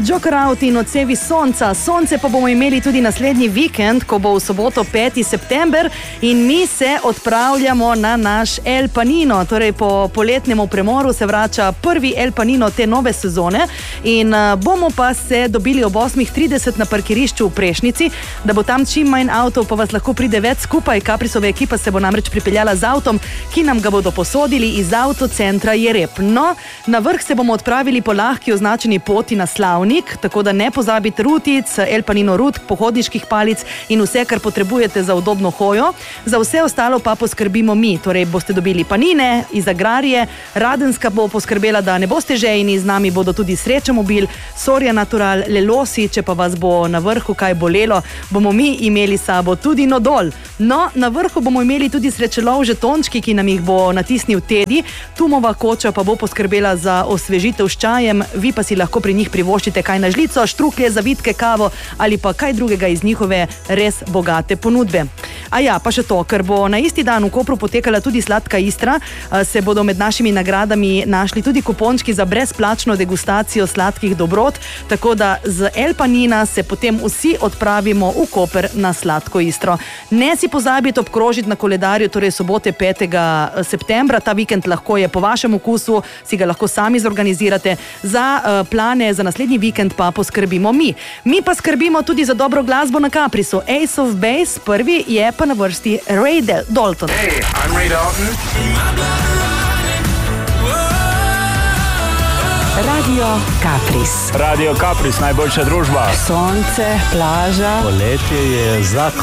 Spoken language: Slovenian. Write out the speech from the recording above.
Joker Out in Odsevi sonca. Sonce pa bomo imeli tudi naslednji vikend, ko bo v soboto 5. september in mi se odpravljamo na naš El Panino. Torej po poletnemu premoru se vrača prvi El Panino te nove sezone in bomo pa se dobili ob 8:30 na parkirišču v Prešnici, da bo tam čim manj avtov, pa vas lahko pride več skupaj. Kaprisova ekipa se bo namreč pripeljala z avtom, ki nam ga bodo posodili iz avtocentra Jereb. No, na vrh se bomo odpravili po lahki označeni poti na Slavnik, tako da ne pozabite rutic, El Panino rutk, pohodniških palic in vse, kar potrebujete za udobno hojo. Za vse ostalo pa poskrbimo mi, torej boste dobili panine iz Agrarije, Radenska bo poskrbela, da ne boste žejni, z nami bodo tudi Srečomobil, Soria Natural, Lelosi, če pa vas bo na vrhu kaj bolelo, bomo mi imeli sabo tudi Nodol. No, na vrhu bomo imeli tudi srečelov žetončki, ki nam jih bo natisnil Tedi, Tumova koča pa bo poskrbela za osvežitev s čajem, vi pa si lahko pri njih privoščite kaj na žlico, štruklje, zavitke, kavo ali pa kaj drugega iz njihove res bogate ponudbe. A ja, pa še to, ker bo na isti dan v Kopru potekala tudi Sladka Istra, se bodo med našimi nagradami našli tudi kupončki za brezplačno degustacijo sladkih dobrot, tako da z El Panina se potem vsi odpravimo v Koper na Sladko Istro. Ne si pozabiti obkrožiti na koledarju, torej sobote 5. septembra, ta vikend lahko je po vašem okusu, si ga lahko sami zorganizirate, za plane za naslednji vikend pa poskrbimo mi. Mi pa skrbimo tudi za dobro glasbo na Kaprisu. Ace of Base, prvi je pa na vrsti Ray Dalton. Hey, I'm Ray Dalton. Radio Kapris. Radio Kapris, najboljša družba. Sonce, plaža. Poletje je zakon.